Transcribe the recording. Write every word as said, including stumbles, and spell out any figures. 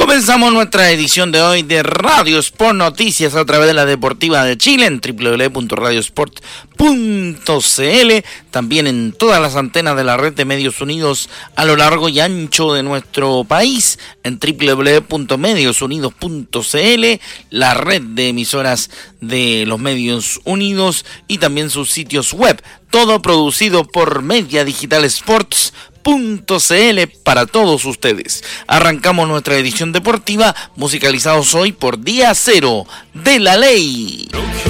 Comenzamos nuestra edición de hoy de Radio Sport Noticias a través de la Deportiva de Chile en doble u doble u doble u punto radio sport punto c l, también en todas las antenas de la red de medios unidos a lo largo y ancho de nuestro país en doble u doble u doble u punto medios unidos punto c l, la red de emisoras de los Medios Unidos y también sus sitios web, todo producido por Media Digital Sports punto c l para todos ustedes. Arrancamos nuestra edición deportiva musicalizados hoy por Día Cero de la Ley.